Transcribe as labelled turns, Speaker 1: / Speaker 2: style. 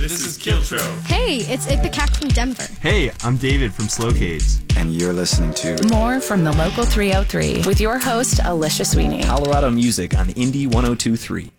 Speaker 1: This is Kiltro.
Speaker 2: Hey, it's Ipecac from Denver.
Speaker 3: Hey, I'm David from Slowcades.
Speaker 4: And you're listening to
Speaker 5: more from the Local 303 with your host, Alicia Sweeney.
Speaker 6: Colorado music on Indie 102.3.